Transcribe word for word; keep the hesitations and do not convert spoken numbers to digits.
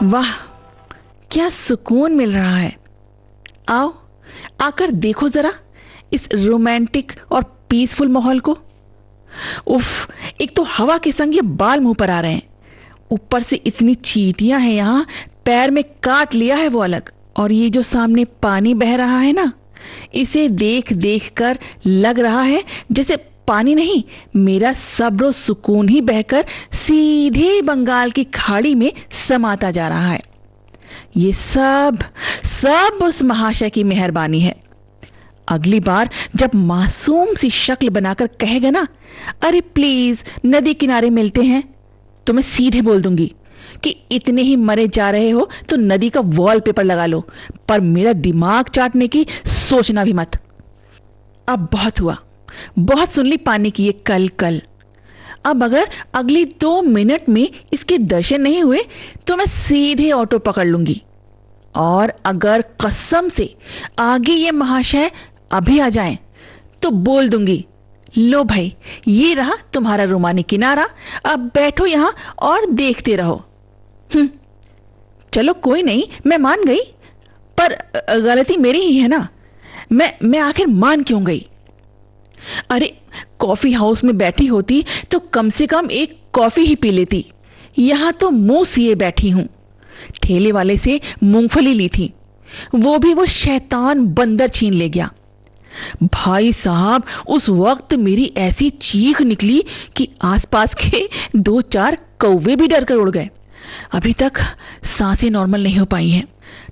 वाह, क्या सुकून मिल रहा है। आओ, आकर देखो जरा इस रोमांटिक और पीसफुल माहौल को। उफ, एक तो हवा के संग ये बाल मुंह पर आ रहे हैं, ऊपर से इतनी चींटियां हैं यहां, पैर में काट लिया है वो अलग। और ये जो सामने पानी बह रहा है ना, इसे देख देख कर लग रहा है जैसे पानी नहीं, मेरा सब्र सुकून ही बहकर सीधे बंगाल की खाड़ी में समाता जा रहा है। ये सब सब उस महाशय की मेहरबानी है। अगली बार जब मासूम सी शक्ल बनाकर कहेगा ना, अरे प्लीज नदी किनारे मिलते हैं, तो मैं सीधे बोल दूंगी कि इतने ही मरे जा रहे हो तो नदी का वॉलपेपर लगा लो, पर मेरा दिमाग चाटने की सोचना भी मत। अब बहुत हुआ, बहुत सुन ली पानी की ये कल कल। अब अगर अगली दो मिनट में इसके दर्शन नहीं हुए तो मैं सीधे ऑटो पकड़ लूंगी। और अगर कसम से आगे ये महाशय अभी आ जाएं, तो बोल दूंगी, लो भाई, ये रहा तुम्हारा रोमानी किनारा, अब बैठो यहां और देखते रहो। हम्म, चलो कोई नहीं, मैं मान गई, पर गलती मेरी ही है ना। मैं मैं आखिर मान क्यों गई? अरे, कॉफी हाउस में बैठी होती तो कम से कम एक कॉफी ही पी लेती। यहां तो मुंह सिए बैठी हूं। ठेले वाले से मूंगफली ली थी, वो भी वो शैतान बंदर छीन ले गया। भाई साहब, उस वक्त मेरी ऐसी चीख निकली कि आसपास के दो चार कौवे भी डर कर उड़ गए। अभी तक सांसें नॉर्मल नहीं हो पाई हैं।